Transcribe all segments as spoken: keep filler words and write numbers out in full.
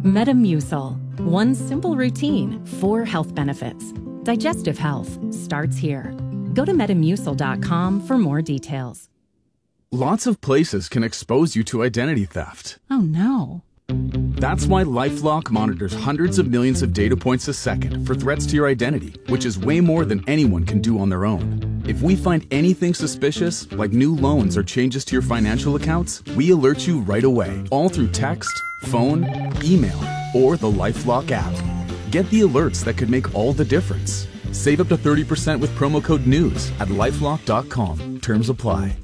Metamucil. One simple routine, four health benefits. Digestive health starts here. Go to metamucil dot com for more details. Lots of places can expose you to identity theft. Oh no. That's why LifeLock monitors hundreds of millions of data points a second for threats to your identity, which is way more than anyone can do on their own. If we find anything suspicious, like new loans or changes to your financial accounts, we alert you right away, all through text, phone, email, or the LifeLock app. Get the alerts that could make all the difference. Save up to thirty percent with promo code NEWS at lifelock dot com. Terms apply.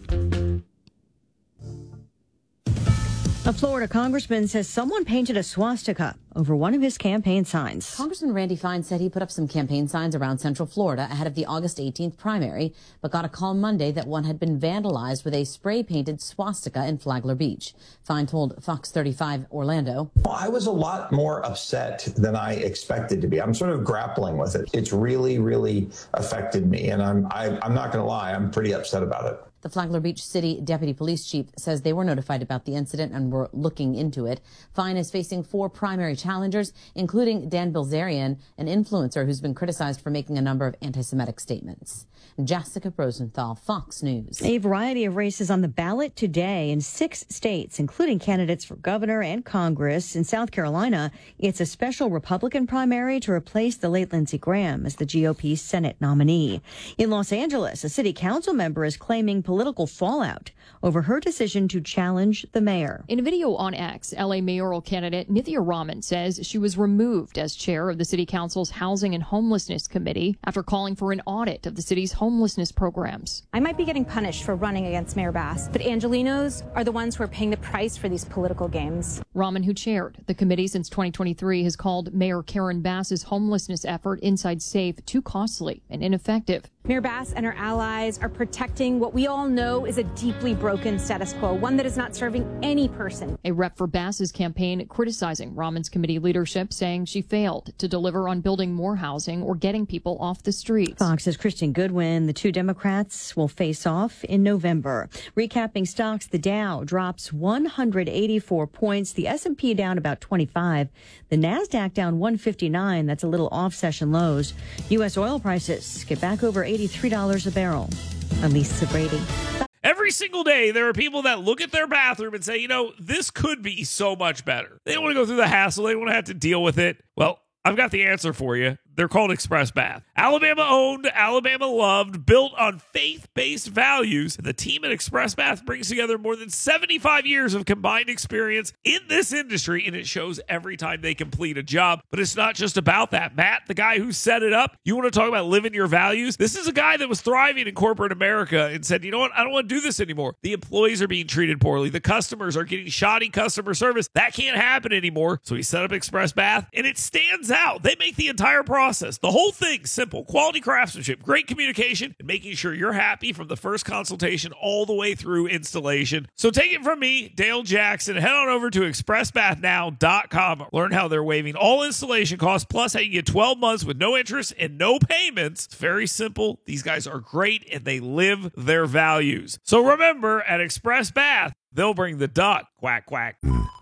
A Florida congressman says someone painted a swastika over one of his campaign signs. Congressman Randy Fine said he put up some campaign signs around Central Florida ahead of the August eighteenth primary, but got a call Monday that one had been vandalized with a spray-painted swastika in Flagler Beach. Fine told Fox thirty-five Orlando. I was a lot more upset than I expected to be. I'm sort of grappling with it. It's really, really affected me, and I'm, I, I'm not going to lie, I'm pretty upset about it. The Flagler Beach City Deputy Police Chief says they were notified about the incident and were looking into it. Fine is facing four primary challengers, including Dan Bilzerian, an influencer who's been criticized for making a number of anti-Semitic statements. Jessica Rosenthal, Fox News. A variety of races on the ballot today in six states, including candidates for governor and Congress. In South Carolina, it's a special Republican primary to replace the late Lindsey Graham as the G O P Senate nominee. In Los Angeles, a city council member is claiming political fallout over her decision to challenge the mayor. In a video on X, L A mayoral candidate Nithya Raman says she was removed as chair of the city council's Housing and Homelessness Committee after calling for an audit of the city's homelessness programs. I might be getting punished for running against Mayor Bass, but Angelinos are the ones who are paying the price for these political games. Raman, who chaired the committee since twenty twenty-three, has called Mayor Karen Bass's homelessness effort Inside Safe too costly and ineffective. Mayor Bass and her allies are protecting what we all know is a deeply broken status quo, one that is not serving any person. A rep for Bass's campaign criticizing Raman's committee leadership, saying she failed to deliver on building more housing or getting people off the streets. Fox's Kristen Goodwin. The two Democrats will face off in November. Recapping stocks, the Dow drops one hundred eighty-four points. The S and P down about twenty-five. The NASDAQ down one fifty-nine. That's a little off session lows. U S oil prices get back over eighty-three dollars a barrel. I'm Lisa Brady. Every single day, there are people that look at their bathroom and say, you know, this could be so much better. They don't want to go through the hassle. They don't want to have to deal with it. Well, I've got the answer for you. They're called Express Bath. Alabama owned, Alabama loved, built on faith-based values. The team at Express Bath brings together more than seventy-five years of combined experience in this industry, and it shows every time they complete a job. But it's not just about that. Matt, the guy who set it up, you want to talk about living your values? This is a guy that was thriving in corporate America and said, you know what? I don't want to do this anymore. The employees are being treated poorly. The customers are getting shoddy customer service. That can't happen anymore. So he set up Express Bath, and it stands out. They make the entire process, the whole thing, simple. Quality craftsmanship, great communication, and making sure you're happy from the first consultation all the way through installation. So take it from me, Dale Jackson. Head on over to express bath now dot com. Learn how they're waiving all installation costs, plus how you get twelve months with no interest and no payments. It's very simple. These guys are great, and they live their values. So remember, at Express Bath, they'll bring the duck. Quack, quack.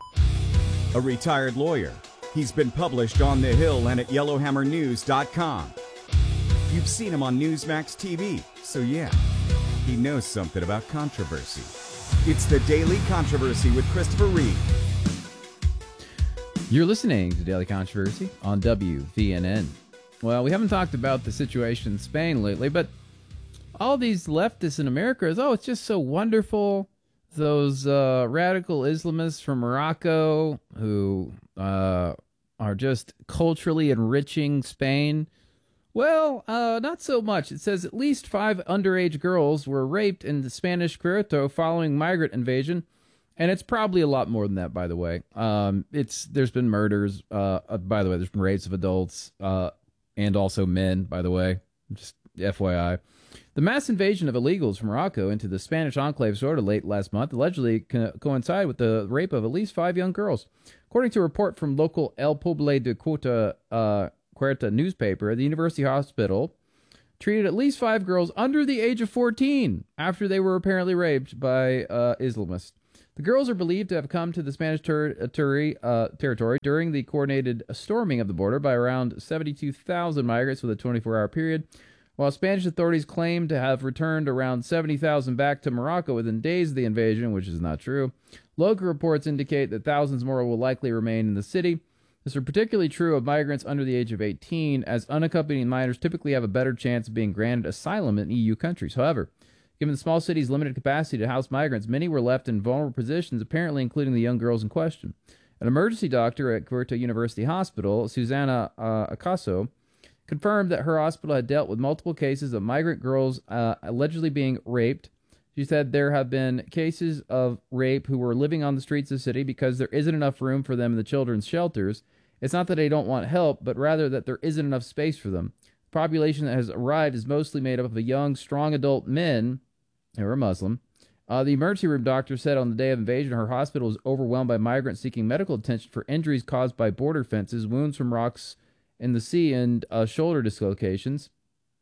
A retired lawyer. He's been published on The Hill and at yellowhammer news dot com. You've seen him on Newsmax T V, so yeah, he knows something about controversy. It's the Daily Controversy with Christopher Reed. You're listening to Daily Controversy on W V N N. Well, we haven't talked about the situation in Spain lately, but all these leftists in America is, oh, it's just so wonderful. Those uh, radical Islamists from Morocco who uh, are just culturally enriching Spain. Well, uh, not so much. It says at least five underage girls were raped in the Spanish Puerto following migrant invasion. And it's probably a lot more than that, by the way. Um, it's There's been murders. Uh, uh, by the way, there's been rapes of adults uh, and also men, by the way. Just F Y I. The mass invasion of illegals from Morocco into the Spanish enclave Sorda late last month allegedly co- coincided with the rape of at least five young girls. According to a report from local El Poble de Cuerta, uh, Cuerta newspaper, the University Hospital treated at least five girls under the age of fourteen after they were apparently raped by uh, Islamists. The girls are believed to have come to the Spanish ter- ter- uh, territory during the coordinated storming of the border by around seventy-two thousand migrants with a twenty-four hour period, while Spanish authorities claim to have returned around seventy thousand back to Morocco within days of the invasion, which is not true. Local reports indicate that thousands more will likely remain in the city. This is particularly true of migrants under the age of eighteen, as unaccompanied minors typically have a better chance of being granted asylum in E U countries. However, given the small city's limited capacity to house migrants, many were left in vulnerable positions, apparently including the young girls in question. An emergency doctor at Quito University Hospital, Susana uh, Acaso, confirmed that her hospital had dealt with multiple cases of migrant girls uh, allegedly being raped. She said there have been cases of rape who were living on the streets of the city because there isn't enough room for them in the children's shelters. It's not that they don't want help, but rather that there isn't enough space for them. The population that has arrived is mostly made up of young, strong adult men who are Muslim. Uh, the emergency room doctor said on the day of invasion her hospital was overwhelmed by migrants seeking medical attention for injuries caused by border fences, wounds from rocks in the sea, and uh, shoulder dislocations.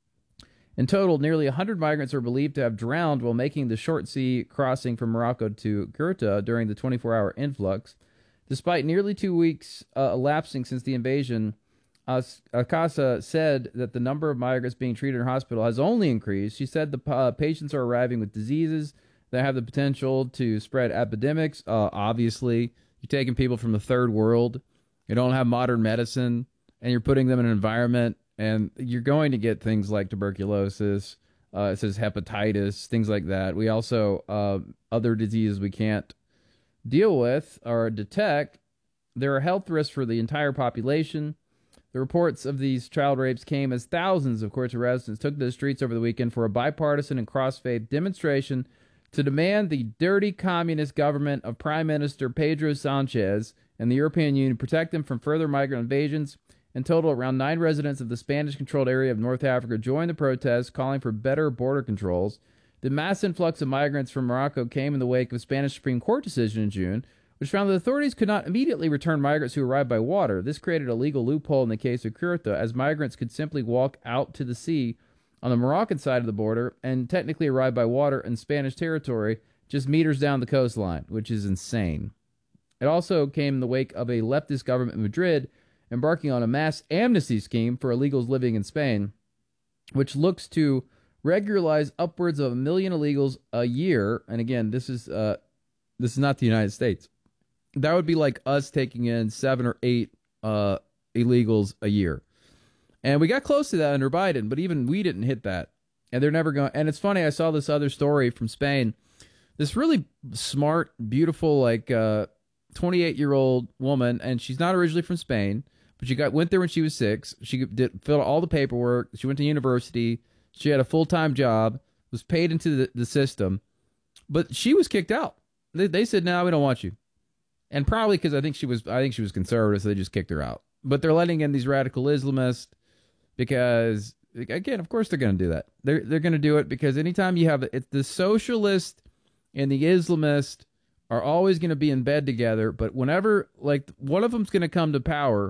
In total, nearly one hundred migrants are believed to have drowned while making the short sea crossing from Morocco to Ceuta during the twenty-four hour influx. Despite nearly two weeks uh, elapsing since the invasion, uh, Acasa said that the number of migrants being treated in her hospital has only increased. She said the uh, patients are arriving with diseases that have the potential to spread epidemics. Uh, obviously, you're taking people from the third world. You don't have modern medicine, and you're putting them in an environment, and you're going to get things like tuberculosis, uh, it says hepatitis, things like that. We also, uh, other diseases we can't deal with or detect. There are health risks for the entire population. The reports of these child rapes came as thousands of Quito residents took to the streets over the weekend for a bipartisan and cross-faith demonstration to demand the dirty communist government of Prime Minister Pedro Sanchez and the European Union protect them from further migrant invasions. In total, around nine residents of the Spanish-controlled area of North Africa joined the protests, calling for better border controls. The mass influx of migrants from Morocco came in the wake of a Spanish Supreme Court decision in June, which found that authorities could not immediately return migrants who arrived by water. This created a legal loophole in the case of Ceuta, as migrants could simply walk out to the sea on the Moroccan side of the border and technically arrive by water in Spanish territory just meters down the coastline, which is insane. It also came in the wake of a leftist government in Madrid embarking on a mass amnesty scheme for illegals living in Spain, which looks to regularize upwards of a million illegals a year. And again, this is uh, this is not the United States. That would be like us taking in seven or eight uh, illegals a year. And we got close to that under Biden, but even we didn't hit that. And they're never going. And it's funny, I saw this other story from Spain. This really smart, beautiful, like uh, twenty-eight-year-old woman, and she's not originally from Spain, but she got went there when she was six. She did filled out all the paperwork. She went to university. She had a full-time job, was paid into the, the system, but she was kicked out. They, they said, "No, we don't want you," and probably because I think she was, I think she was conservative, so they just kicked her out. But they're letting in these radical Islamists because, again, of course they're going to do that. They're they're going to do it because anytime you have it's the socialist and the Islamist are always going to be in bed together. But whenever, like, one of them's going to come to power,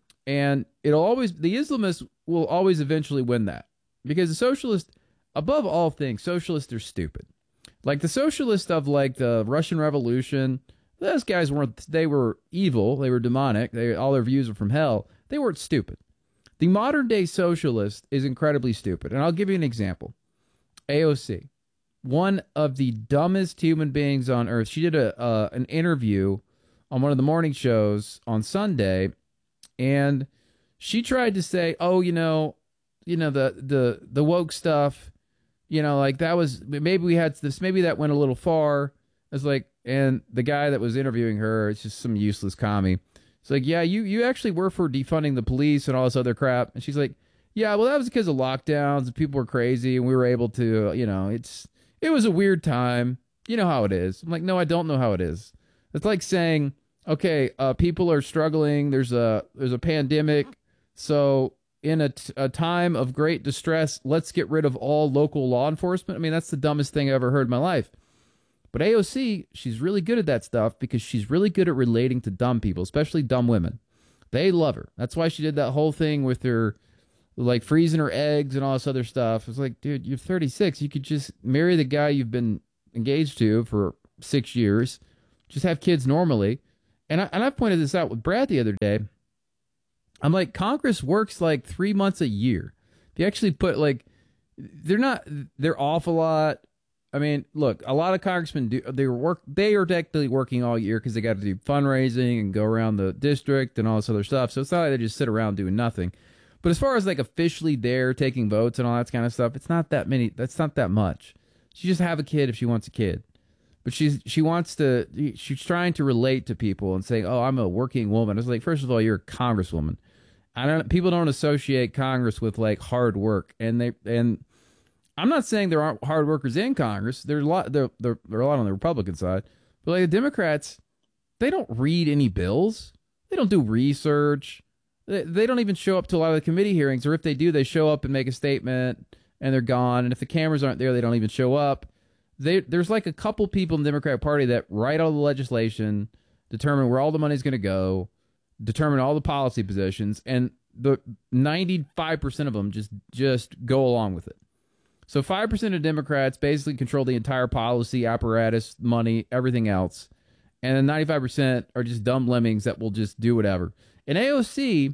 and it'll always, the Islamists will always eventually win that. Because the socialists, above all things, socialists are stupid. Like the socialists of like the Russian Revolution, those guys weren't, they were evil, they were demonic, they all their views were from hell. They weren't stupid. The modern day socialist is incredibly stupid. And I'll give you an example. A O C, one of the dumbest human beings on earth. She did a uh, an interview on one of the morning shows on Sunday, and she tried to say, oh, you know, you know, the, the, the woke stuff, you know, like that was, maybe we had this, maybe that went a little far. It's like, and the guy that was interviewing her, it's just some useless commie. It's like, yeah, you, you actually were for defunding the police and all this other crap. And she's like, yeah, well, that was because of lockdowns and people were crazy and we were able to, you know, it's, it was a weird time. You know how it is. I'm like, no, I don't know how it is. It's like saying, okay, uh, people are struggling. There's a, there's a pandemic. So in a, t- a time of great distress, let's get rid of all local law enforcement. I mean, that's the dumbest thing I ever heard in my life. But A O C, she's really good at that stuff because she's really good at relating to dumb people, especially dumb women. They love her. That's why she did that whole thing with her, like freezing her eggs and all this other stuff. It's like, dude, you're thirty-six. You could just marry the guy you've been engaged to for six years Just have kids normally. And, I, and I pointed this out with Brad the other day. I'm like, Congress works like three months a year. They actually put like, they're not, they're off a lot. I mean, look, a lot of congressmen do, they work, they are technically working all year because they got to do fundraising and go around the district and all this other stuff. So it's not like they just sit around doing nothing. But as far as like officially there taking votes and all that kind of stuff, it's not that many, that's not that much. She just have a kid if she wants a kid. But she's she wants to, she's trying to relate to people and saying, oh, I'm a working woman. It's like, first of all, you're a congresswoman. I don't, people don't associate Congress with like hard work. And they, and I'm not saying there aren't hard workers in Congress. There's a lot, there, there, there are a lot on the Republican side. But like the Democrats, they don't read any bills. They don't do research. They, they don't even show up to a lot of the committee hearings. Or if they do, they show up and make a statement and they're gone. And if the cameras aren't there, they don't even show up. They, there's like a couple people in the Democratic Party that write all the legislation, determine where all the money's going to go, determine all the policy positions, and the ninety-five percent of them just, just go along with it. So five percent of Democrats basically control the entire policy apparatus, money, everything else. And then ninety-five percent are just dumb lemmings that will just do whatever. And A O C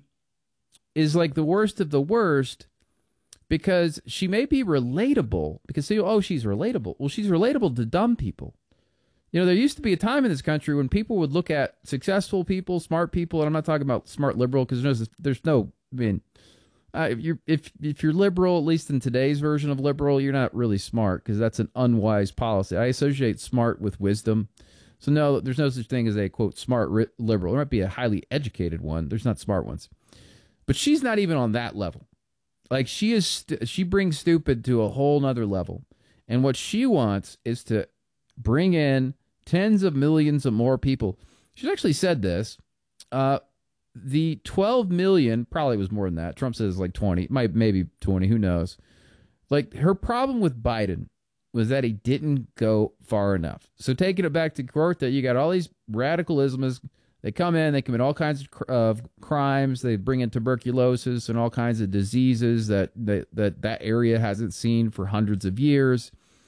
is like the worst of the worst because she may be relatable. Because, oh, she's relatable. Well, she's relatable to dumb people. You know, there used to be a time in this country when people would look at successful people, smart people, and I'm not talking about smart liberal because there's, there's no, I mean, uh, if you're if if you're liberal, at least in today's version of liberal, you're not really smart because that's an unwise policy. I associate smart with wisdom. So no, there's no such thing as a, quote, smart ri- liberal. There might be a highly educated one. There's not smart ones. But she's not even on that level. Like she is, st- she brings stupid to a whole nother level. And what she wants is to bring in tens of millions of more people. She's actually said this. Uh, the twelve million, probably was more than that. Trump says like twenty, might maybe twenty, who knows. Like her problem with Biden was that he didn't go far enough. So taking it back to court, that you got all these radical Islamists. They come in, they commit all kinds of cr- uh, crimes. They bring in tuberculosis and all kinds of diseases that, that that that area hasn't seen for hundreds of years.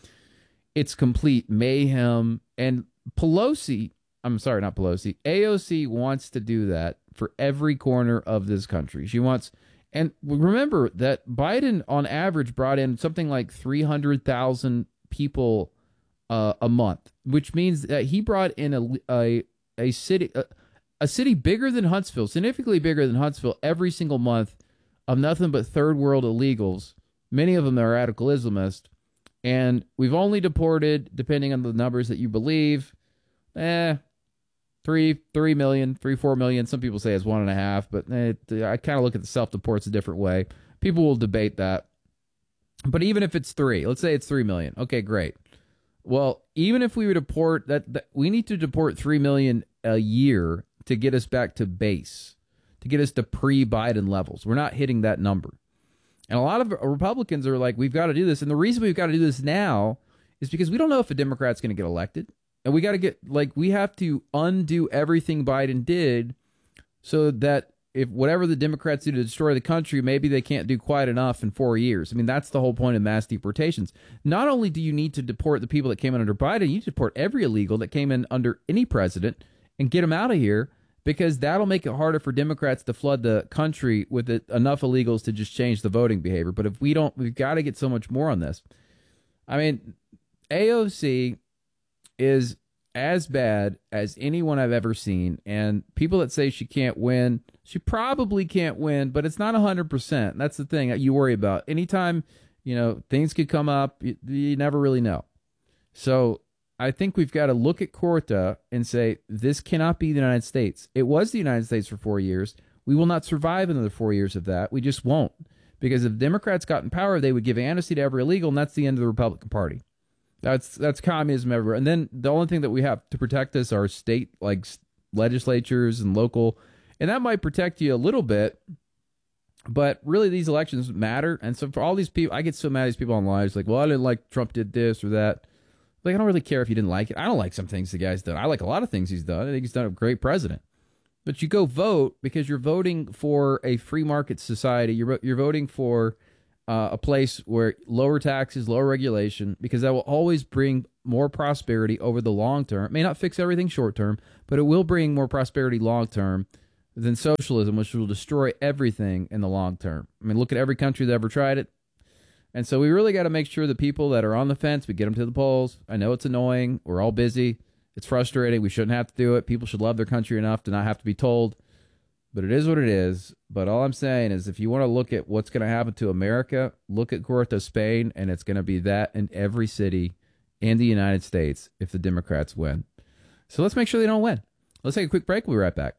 It's complete mayhem. And Pelosi, I'm sorry, not Pelosi, A O C wants to do that for every corner of this country. She wants, and remember that Biden on average brought in something like three hundred thousand people uh, a month, which means that he brought in a a, a city a, a city bigger than Huntsville, significantly bigger than Huntsville, every single month of nothing but third world illegals. Many of them are radical Islamists, and we've only deported, depending on the numbers that you believe, eh, three, three million, three, four million. Some people say it's one and a half, but eh, I kind of look at the self-deports a different way. People will debate that. But even if it's three, let's say it's three million. Okay, great. Well, even if we were to deport that, that we need to deport three million a year to get us back to base, to get us to pre-Biden levels. We're not hitting that number. And a lot of Republicans are like, we've got to do this. And the reason we've got to do this now is because we don't know if a Democrat's going to get elected. And we got to get, like, we have to undo everything Biden did so that if whatever the Democrats do to destroy the country, maybe they can't do quite enough in four years. I mean, that's the whole point of mass deportations. Not only do you need to deport the people that came in under Biden, you need to deport every illegal that came in under any president and get them out of here, because that'll make it harder for Democrats to flood the country with it, enough illegals to just change the voting behavior. But if we don't, we've got to get so much more on this. I mean, A O C is as bad as anyone I've ever seen. And people that say she can't win, she probably can't win, but it's not one hundred percent. That's the thing that you worry about. Anytime, you know, things could come up, you, you never really know. So I think we've got to look at Corta and say, this cannot be the United States. It was the United States for four years. We will not survive another four years of that. We just won't. Because if Democrats got in power, they would give amnesty to every illegal, and that's the end of the Republican Party. That's that's communism everywhere. And then the only thing that we have to protect us are state, like, legislatures and local. And that might protect you a little bit, but really these elections matter. And so for all these people, I get so mad at these people online. It's like, well, I didn't like Trump did this or that. Like, I don't really care if you didn't like it. I don't like some things the guy's done. I like a lot of things he's done. I think he's done a great president. But you go vote because you're voting for a free market society. You're you're voting for uh, a place where lower taxes, lower regulation, because that will always bring more prosperity over the long term. It may not fix everything short term, but it will bring more prosperity long term than socialism, which will destroy everything in the long term. I mean, look at every country that ever tried it. And so we really got to make sure the people that are on the fence, we get them to the polls. I know it's annoying. We're all busy. It's frustrating. We shouldn't have to do it. People should love their country enough to not have to be told. But it is what it is. But all I'm saying is if you want to look at what's going to happen to America, look at Corte, Spain, and it's going to be that in every city in the United States if the Democrats win. So let's make sure they don't win. Let's take a quick break. We'll be right back.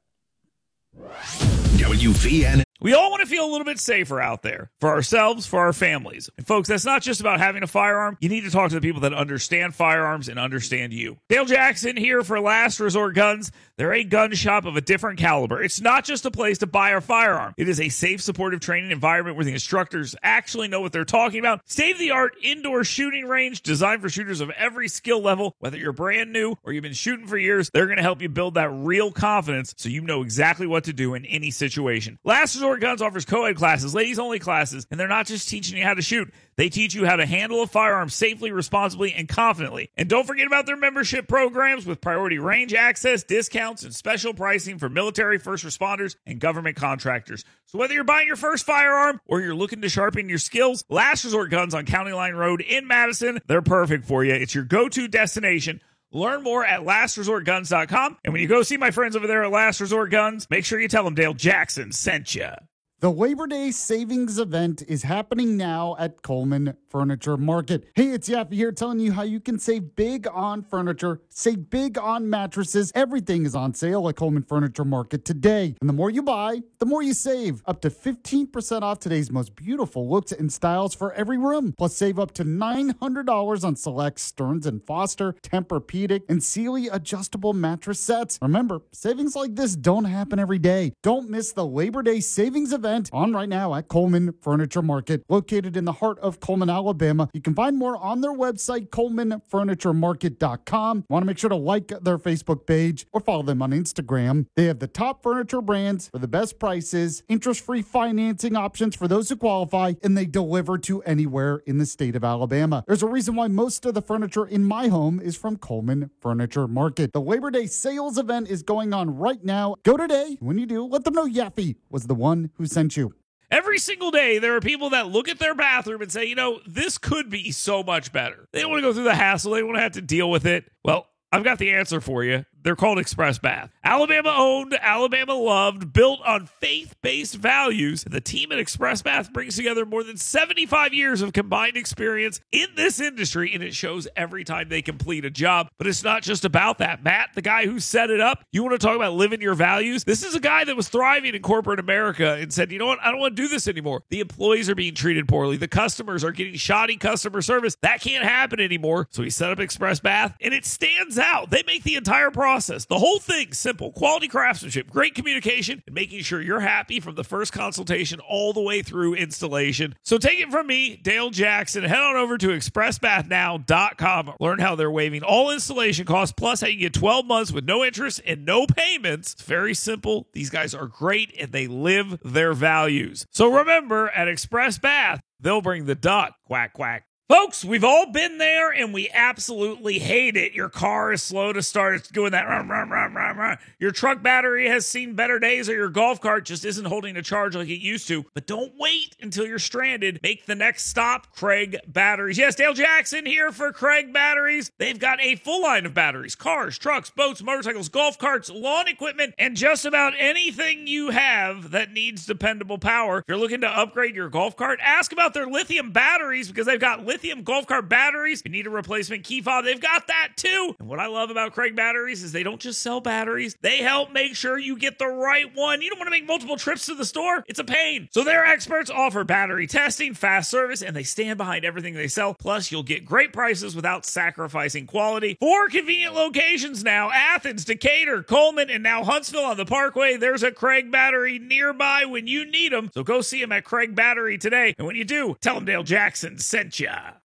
W V N. We all want to feel a little bit safer out there for ourselves, for our families. And folks, that's not just about having a firearm. You need to talk to the people that understand firearms and understand you. Dale Jackson here for Last Resort Guns. They're a gun shop of a different caliber. It's not just a place to buy a firearm. It is a safe, supportive training environment where the instructors actually know what they're talking about. State-of-the-art indoor shooting range designed for shooters of every skill level. Whether you're brand new or you've been shooting for years, they're going to help you build that real confidence so you know exactly what to do in any situation. Last Resort Guns offers co-ed classes, ladies-only classes, and they're not just teaching you how to shoot. They teach you how to handle a firearm safely, responsibly, and confidently. And don't forget about their membership programs with priority range access, discounts, and special pricing for military, first responders, and government contractors. So whether you're buying your first firearm or you're looking to sharpen your skills, Last Resort Guns on County Line Road in Madison, they're perfect for you. It's your go-to destination. Learn more at last resort guns dot com. And when you go see my friends over there at Last Resort Guns, make sure you tell them Dale Jackson sent you. The Labor Day savings event is happening now at Coleman Furniture Market. Hey, it's Yaffe here telling you how you can save big on furniture, save big on mattresses. Everything is on sale at Coleman Furniture Market today. And the more you buy, the more you save. Up to fifteen percent off today's most beautiful looks and styles for every room. Plus, save up to nine hundred dollars on select Stearns and Foster, Tempur-Pedic, and Sealy adjustable mattress sets. Remember, savings like this don't happen every day. Don't miss the Labor Day savings event on right now at Coleman Furniture Market, located in the heart of Coleman, Alabama. You can find more on their website, coleman furniture market dot com. Want to make sure to like their Facebook page or follow them on Instagram. They have the top furniture brands for the best prices, interest-free financing options for those who qualify, and they deliver to anywhere in the state of Alabama. There's a reason why most of the furniture in my home is from Coleman Furniture Market. The Labor Day sales event is going on right now. Go today. When you do, let them know Yaffe was the one who sent you. Every single day, there are people that look at their bathroom and say, you know, this could be so much better. They don't want to go through the hassle. They don't want to have to deal with it. Well, I've got the answer for you. They're called Express Bath. Alabama owned, Alabama loved, built on faith-based values. The team at Express Bath brings together more than seventy-five years of combined experience in this industry, and it shows every time they complete a job. But it's not just about that. Matt, the guy who set it up, you want to talk about living your values? This is a guy that was thriving in corporate America and said, you know what? I don't want to do this anymore. The employees are being treated poorly. The customers are getting shoddy customer service. That can't happen anymore. So he set up Express Bath, and it stands out. They make the entire process, the whole thing, simple. Quality craftsmanship, great communication, and making sure you're happy from the first consultation all the way through installation. So take it from me, Dale Jackson. Head on over to express bath now dot com. Learn how they're waiving all installation costs, plus how you get twelve months with no interest and no payments. It's very simple. These guys are great, and they live their values. So remember, at Express Bath, they'll bring the duck. Quack, quack. Folks, we've all been there, and we absolutely hate it. Your car is slow to start. It's doing that. Run, run, run, run, run. Your truck battery has seen better days, or your golf cart just isn't holding a charge like it used to. But don't wait until you're stranded. Make the next stop, Craig Batteries. Yes, Dale Jackson here for Craig Batteries. They've got a full line of batteries, cars, trucks, boats, motorcycles, golf carts, lawn equipment, and just about anything you have that needs dependable power. If you're looking to upgrade your golf cart, ask about their lithium batteries, because they've got lithium Lithium golf cart batteries. If you need a replacement key fob, they've got that too. And what I love about Craig Batteries is they don't just sell batteries. They help make sure you get the right one. You don't want to make multiple trips to the store. It's a pain. So their experts offer battery testing, fast service, and they stand behind everything they sell. Plus, you'll get great prices without sacrificing quality. Four convenient locations now: Athens, Decatur, Coleman, and now Huntsville on the Parkway. There's a Craig Battery nearby when you need them. So go see them at Craig Battery today. And when you do, tell them Dale Jackson sent ya.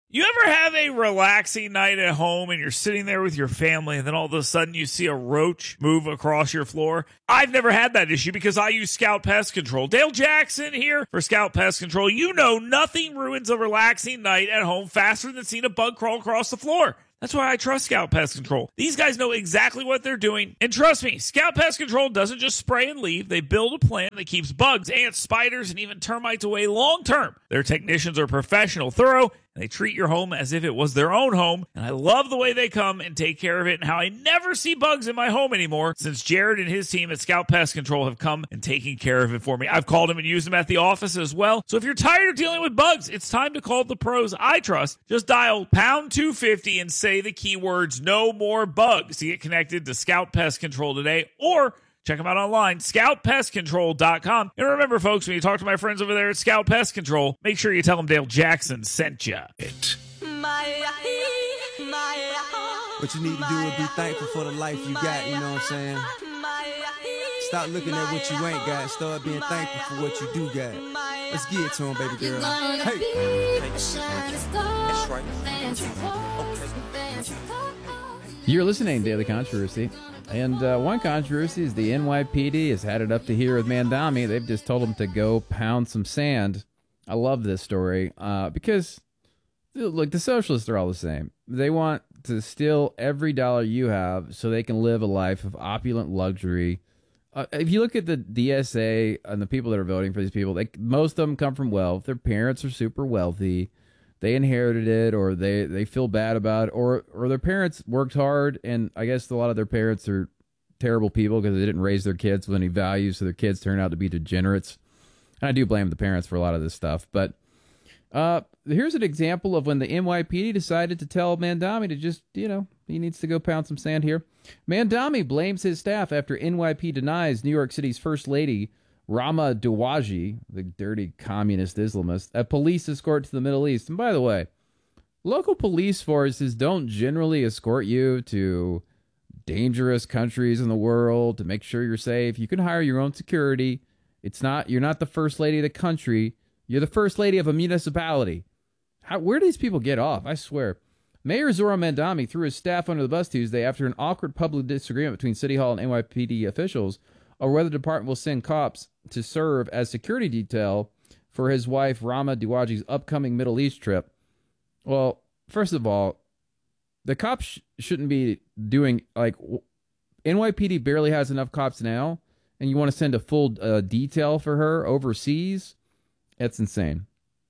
You ever have a relaxing night at home and you're sitting there with your family and then all of a sudden you see a roach move across your floor? I've never had that issue because I use Scout Pest Control. Dale Jackson here for Scout Pest Control. You know nothing ruins a relaxing night at home faster than seeing a bug crawl across the floor. That's why I trust Scout Pest Control. These guys know exactly what they're doing. And trust me, Scout Pest Control doesn't just spray and leave. They build a plan that keeps bugs, ants, spiders, and even termites away long term. Their technicians are professional, thorough, and they treat your home as if it was their own home. And I love the way they come and take care of it and how I never see bugs in my home anymore since Jared and his team at Scout Pest Control have come and taken care of it for me. I've called them and used them at the office as well. So if you're tired of dealing with bugs, it's time to call the pros I trust. Just dial pound two fifty and say the keywords no more bugs to get connected to Scout Pest Control today, or check them out online, scout pest control dot com. And remember, folks, when you talk to my friends over there at Scout Pest Control, make sure you tell them Dale Jackson sent you. What you need to do is be thankful for the life you got, you know what I'm saying? Stop looking at what you ain't got. Start being thankful for what you do got. Let's get it to him, baby girl. Hey. That's right. You're listening to Daily Controversy. And uh, one controversy is the N Y P D has had it up to here with Mandami. They've just told him to go pound some sand. I love this story uh, because, look, the socialists are all the same. They want to steal every dollar you have so they can live a life of opulent luxury. Uh, if you look at the D S A and the people that are voting for these people, they, most of them come from wealth. Their parents are super wealthy. They inherited it, or they, they feel bad about it, or or their parents worked hard, and I guess a lot of their parents are terrible people because they didn't raise their kids with any values, so their kids turn out to be degenerates. And I do blame the parents for a lot of this stuff. But uh, here's an example of when the N Y P D decided to tell Mandami to just, you know, he needs to go pound some sand here. Mandami blames his staff after N Y P D denies New York City's First Lady, Rama Dawaji, the dirty communist Islamist, a police escort to the Middle East. And by the way, local police forces don't generally escort you to dangerous countries in the world to make sure you're safe. You can hire your own security. It's not, you're not the first lady of the country. You're the first lady of a municipality. How, where do these people get off? I swear. Mayor Zora Mandami threw his staff under the bus Tuesday after an awkward public disagreement between City Hall and N Y P D officials over whether the department will send cops to serve as security detail for his wife Rama Dawaji's upcoming Middle East trip. Well, first of all, the cops sh- shouldn't be doing, like, N Y P D barely has enough cops now, and you want to send a full uh, detail for her overseas? That's insane.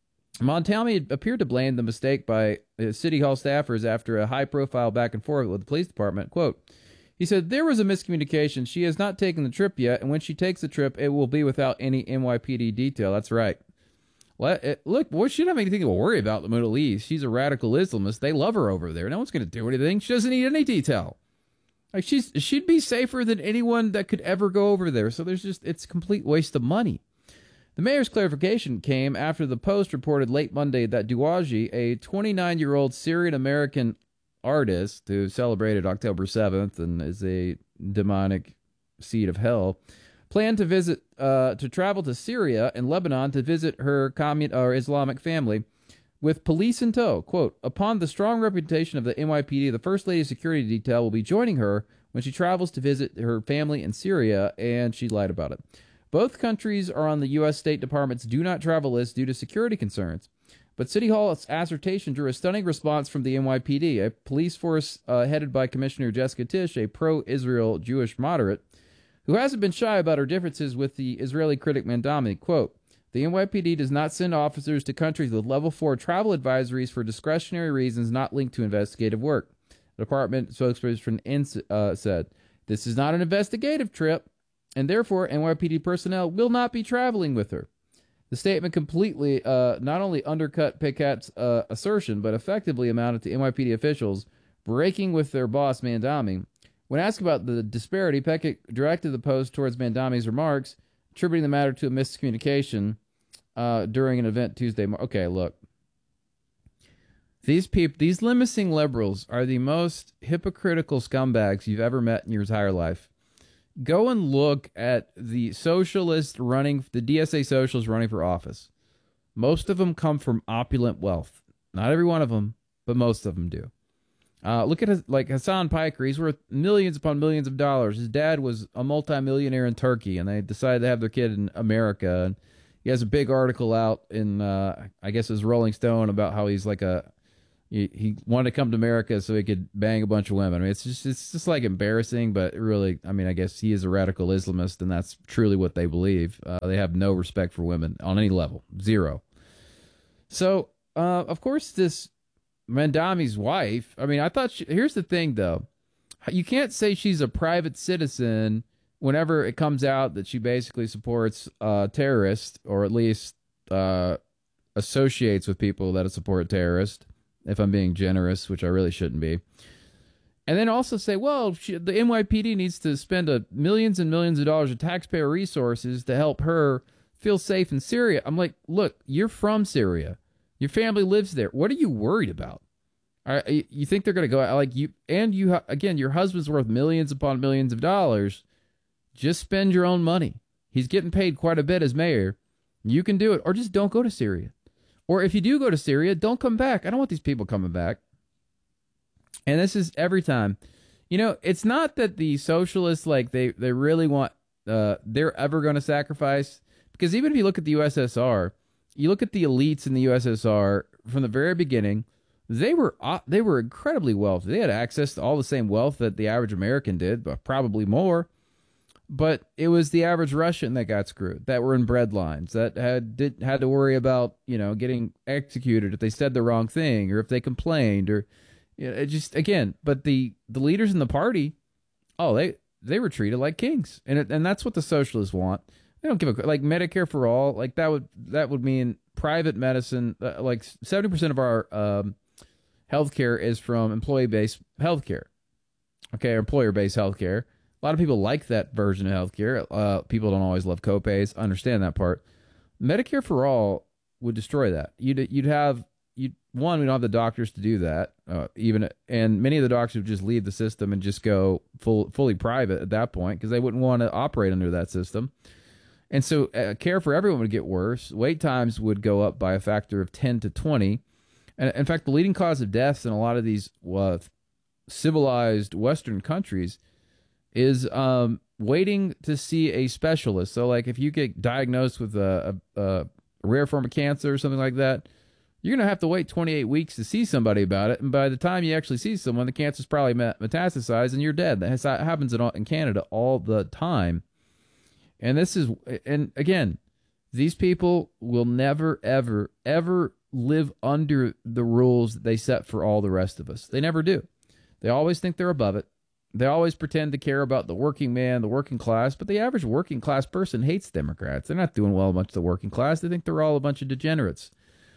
Montami appeared to blame the mistake by City Hall staffers after a high-profile back and forth with the police department. Quote, he said, there was a miscommunication. She has not taken the trip yet, and when she takes the trip, it will be without any N Y P D detail. That's right. Let it, look, boy, she doesn't have anything to worry about in the Middle East. She's a radical Islamist. They love her over there. No one's going to do anything. She doesn't need any detail. Like, she's she'd be safer than anyone that could ever go over there. So there's just, it's a complete waste of money. The mayor's clarification came after the Post reported late Monday that Dawaji, a twenty-nine-year-old Syrian-American artist who celebrated October seventh and is a demonic seed of hell, planned to visit, uh, to travel to Syria and Lebanon to visit her commun- or Islamic family with police in tow. Quote, upon the strong reputation of the N Y P D, the First Lady's security detail will be joining her when she travels to visit her family in Syria, and she lied about it. Both countries are on the U S State Department's do not travel list due to security concerns. But City Hall's assertion drew a stunning response from the N Y P D, a police force uh, headed by Commissioner Jessica Tisch, a pro-Israel Jewish moderate, who hasn't been shy about her differences with the Israeli critic Mandami. Quote, the N Y P D does not send officers to countries with level four travel advisories for discretionary reasons not linked to investigative work. The department spokesperson uh, said, this is not an investigative trip, and therefore N Y P D personnel will not be traveling with her. The statement completely uh, not only undercut Pickett's uh, assertion, but effectively amounted to N Y P D officials breaking with their boss, Mandami. When asked about the disparity, Pickett directed the Post towards Mandami's remarks, attributing the matter to a miscommunication uh, during an event Tuesday. Okay, look. These people, these limousine liberals are the most hypocritical scumbags you've ever met in your entire life. Go and look at the socialists running, the D S A socialists running for office. Most of them come from opulent wealth. Not every one of them, but most of them do. Uh, look at his, like Hassan Piker. He's worth millions upon millions of dollars. His dad was a multimillionaire in Turkey, and they decided to have their kid in America. And he has a big article out in, uh, I guess, it's Rolling Stone about how he's like a he, he wanted to come to America so he could bang a bunch of women. I mean, it's just it's just like embarrassing, but really, I mean, I guess he is a radical Islamist, and that's truly what they believe. Uh, they have no respect for women on any level, zero. So, uh, of course, this Mandami's wife, I mean, I thought, she, here's the thing, though. You can't say she's a private citizen whenever it comes out that she basically supports uh, terrorists, or at least uh, associates with people that support terrorists, if I'm being generous, which I really shouldn't be. And then also say, well, she, the N Y P D needs to spend a millions and millions of dollars of taxpayer resources to help her feel safe in Syria. I'm like, look, you're from Syria. Your family lives there. What are you worried about? Are, you think they're going to go out like you? And you, again, your husband's worth millions upon millions of dollars. Just spend your own money. He's getting paid quite a bit as mayor. You can do it, or just don't go to Syria. Or if you do go to Syria, don't come back. I don't want these people coming back. And this is every time. You know, it's not that the socialists, like, they, they really want, uh, they're ever going to sacrifice. Because even if you look at the U S S R, you look at the elites in the U S S R from the very beginning, they were uh, they were incredibly wealthy. They had access to all the same wealth that the average American did, but probably more. But it was the average Russian that got screwed, that were in bread lines, that had did, had to worry about, you know, getting executed if they said the wrong thing or if they complained, or, you know, it just, again, but the, the leaders in the party, oh, they, they were treated like kings. And it, and that's what the socialists want. They don't give a, like, Medicare for all, like that would, that would mean private medicine, uh, like seventy percent of our um, healthcare is from employee-based healthcare. Okay, employer-based healthcare. A lot of people like that version of healthcare. Uh, people don't always love copays. I understand that part. Medicare for all would destroy that. You'd you'd have you one. We don't have the doctors to do that. Uh, even and many of the doctors would just leave the system and just go full fully private at that point because they wouldn't want to operate under that system. And so uh, care for everyone would get worse. Wait times would go up by a factor of ten to twenty. And in fact, the leading cause of deaths in a lot of these uh, civilized Western countries is um, waiting to see a specialist. So, like, if you get diagnosed with a, a, a rare form of cancer or something like that, you're going to have to wait twenty-eight weeks to see somebody about it. And by the time you actually see someone, the cancer's probably metastasized and you're dead. That happens in, in Canada all the time. And this is, and again, these people will never, ever, ever live under the rules that they set for all the rest of us. They never do. They always think they're above it. They always pretend to care about the working man, the working class, but the average working class person hates Democrats. They're not doing well much to the working class. They think they're all a bunch of degenerates.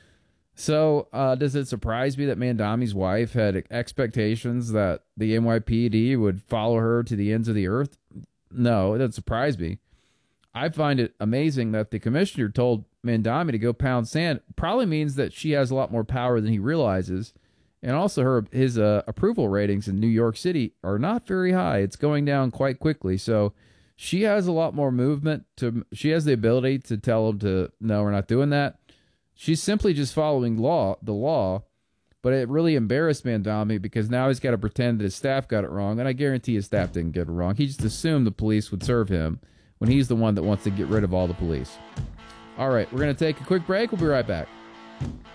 So uh, does it surprise me that Mandami's wife had expectations that the N Y P D would follow her to the ends of the earth? No, it doesn't surprise me. I find it amazing that the commissioner told Mandami to go pound sand. Probably means that she has a lot more power than he realizes. And also her his uh, approval ratings in New York City are not very high. It's going down quite quickly. So she has a lot more movement. To She has the ability to tell him to, no, we're not doing that. She's simply just following law, the law. But it really embarrassed Mandami because now he's got to pretend that his staff got it wrong. And I guarantee his staff didn't get it wrong. He just assumed the police would serve him when he's the one that wants to get rid of all the police. All right, we're going to take a quick break. We'll be right back.